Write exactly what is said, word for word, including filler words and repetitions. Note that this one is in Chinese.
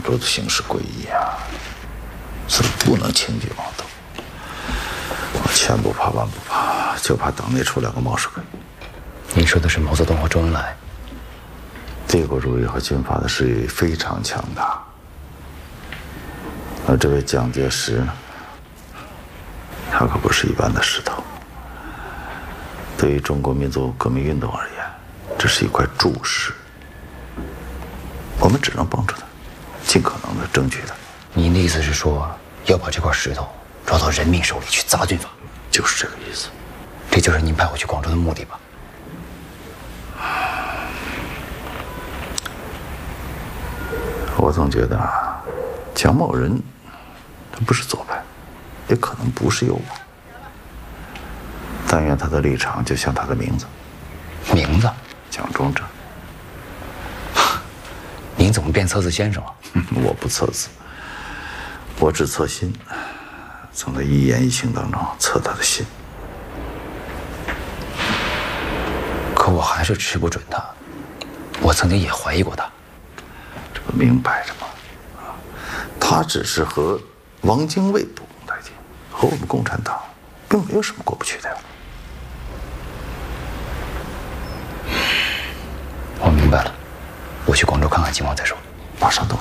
州的形势诡异啊，所以不能轻举妄动。我千不怕万不怕，就怕党内出两个冒失鬼。 你说的是毛泽东和周恩来？ 帝国主义和军阀的势力非常强大，而这位蒋介石呢，他可不是一般的石头。对于中国民族革命运动而言，这是一块柱石，我们只能帮助他，尽可能的争取他。 您的意思是说，要把这块石头抓到人民手里去砸军阀？ 就是这个意思。 这就是您派我去广州的目的吧？ 我总觉得啊，蒋某人，他不是左派，也可能不是右派。但愿他的立场就像他的名字， 名字蒋中正。 您怎么变测字先生了？ 我不测字，我只测心，从他一言一行当中测他的心。 可我还是吃不准他，我曾经也怀疑过他。 这不明摆着吗？他只是和汪精卫不共戴天，和我们共产党并没有什么过不去的呀。 我明白了，我去广州看看情况再说。 马上动手。